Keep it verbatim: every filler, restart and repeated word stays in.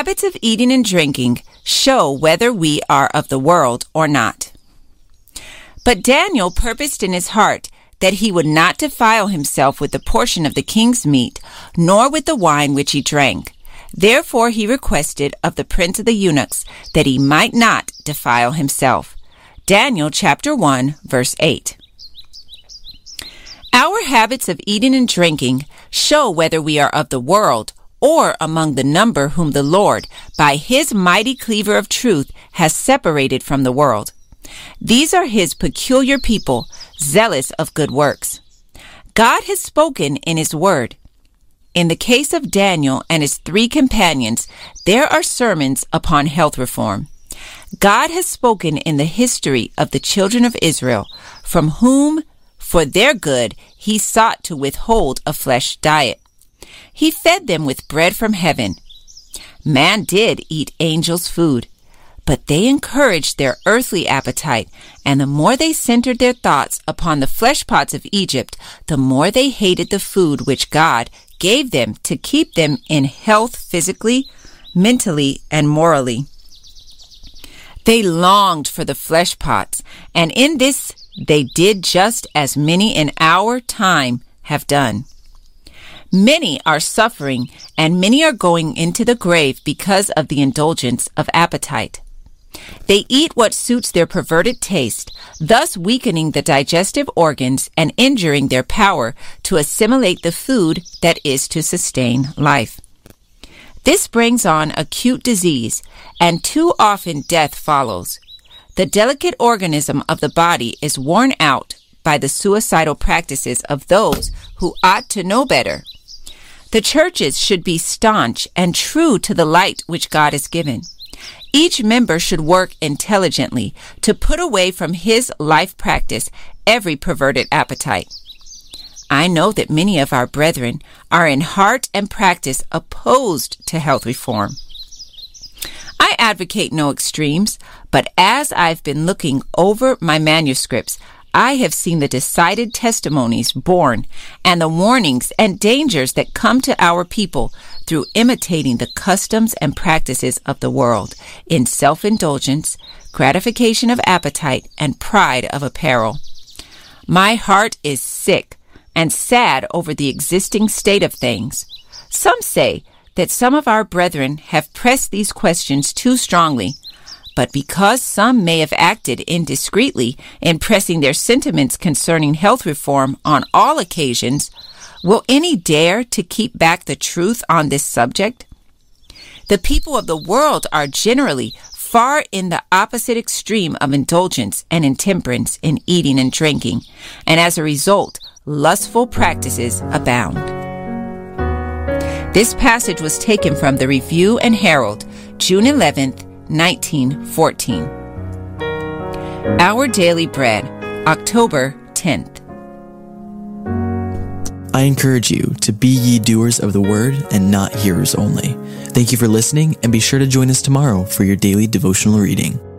habits of eating and drinking show whether we are of the world or not. But Daniel purposed in his heart that he would not defile himself with the portion of the king's meat, nor with the wine which he drank. Therefore he requested of the prince of the eunuchs that he might not defile himself. Daniel chapter one, verse eight. Our habits of eating and drinking show whether we are of the world or among the number whom the Lord, by his mighty cleaver of truth, has separated from the world. These are his peculiar people, zealous of good works. God has spoken in his word. In the case of Daniel and his three companions, there are sermons upon health reform. God has spoken in the history of the children of Israel, from whom, for their good, he sought to withhold a flesh diet. He fed them with bread from heaven. Man did eat angels' food, but they encouraged their earthly appetite, and the more they centered their thoughts upon the flesh pots of Egypt, the more they hated the food which God gave them to keep them in health physically, mentally, and morally. They longed for the flesh pots, and in this they did just as many in our time have done. Many are suffering, and many are going into the grave because of the indulgence of appetite. They eat what suits their perverted taste, thus weakening the digestive organs and injuring their power to assimilate the food that is to sustain life. This brings on acute disease, and too often death follows. The delicate organism of the body is worn out by the suicidal practices of those who ought to know better. The churches should be staunch and true to the light which God has given. Each member should work intelligently to put away from his life practice every perverted appetite. I know that many of our brethren are in heart and practice opposed to health reform. I advocate no extremes, but as I've been looking over my manuscripts, I have seen the decided testimonies born and the warnings and dangers that come to our people through imitating the customs and practices of the world in self-indulgence, gratification of appetite, and pride of apparel. My heart is sick and sad over the existing state of things. Some say that some of our brethren have pressed these questions too strongly, but because some may have acted indiscreetly in pressing their sentiments concerning health reform on all occasions, will any dare to keep back the truth on this subject? The people of the world are generally far in the opposite extreme of indulgence and intemperance in eating and drinking, and as a result, lustful practices abound. This passage was taken from the Review and Herald, June eleventh, nineteen fourteen. Our Daily Bread, October tenth. I encourage you to be ye doers of the word and not hearers only. Thank you for listening, and be sure to join us tomorrow for your daily devotional reading.